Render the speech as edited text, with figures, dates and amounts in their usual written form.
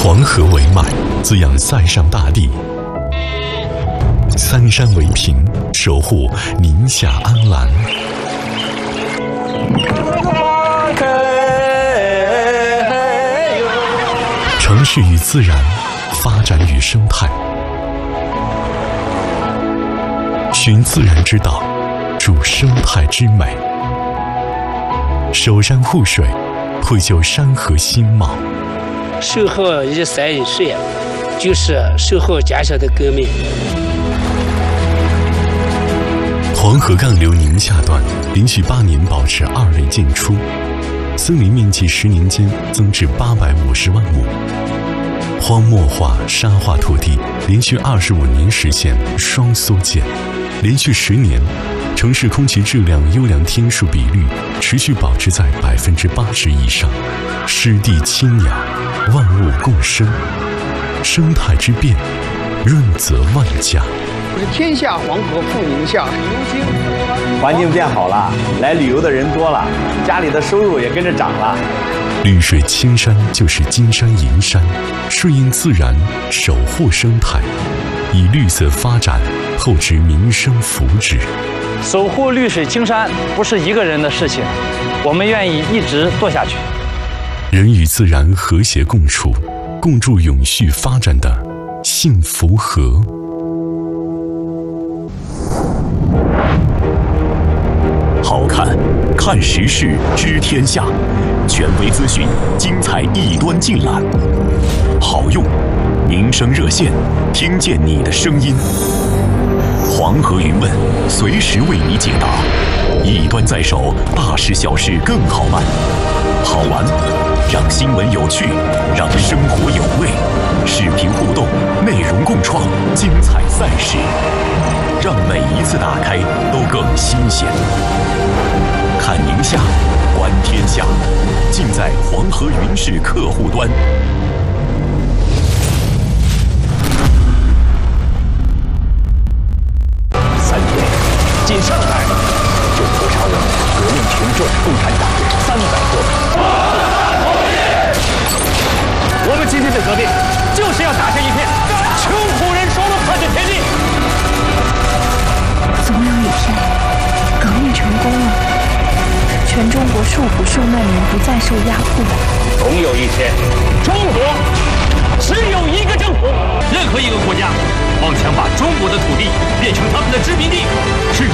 黄河为脉，滋养塞上大地；三山为屏，守护宁夏安澜。城市与自然，发展与生态，寻自然之道，筑生态之美。守山护水，绘就山河新貌。 守护一山一水，就是守护家乡的革命。 黄河干流宁夏段连续8年保持2类建出，森林面积10年间增至850万亩，荒漠化、沙化土地连续25年实现双缩减，连续10年，城市空气质量优良天数比率持续保持在80%以上，湿地清鸟，万物共生，生态之变，润泽万家。 天下黄河赴宁夏， 环境变好了，来旅游的人多了，家里的收入也跟着涨了。 绿水青山就是金山银山，顺应自然，守护生态，以绿色发展厚植民生福祉。 守护绿水青山不是一个人的事情，我们愿意一直做下去。 人与自然和谐共处，共筑永续发展的幸福河。 好看，看时事，知天下，权威资讯，精彩一端尽览。好用，民生热线，听见你的声音。黄河云问，随时为你解答。一端在手，大事小事更好办。好玩，让新闻有趣，让生活有味。视频互动，内容共创，精彩赛事，让每一次打开都更新鲜。看宁夏，观天下，尽在黄河云视客户端。 3天，仅上海就屠杀了革命群众共产党300多。我们今天的革命就是要打下一片穷苦人说了算的天地。 总有一天，革命成功了，全中国受苦受难民不再受压迫。 总有一天，中国只有一个政府。任何一个国家妄想把中国的土地变成他们的殖民地，是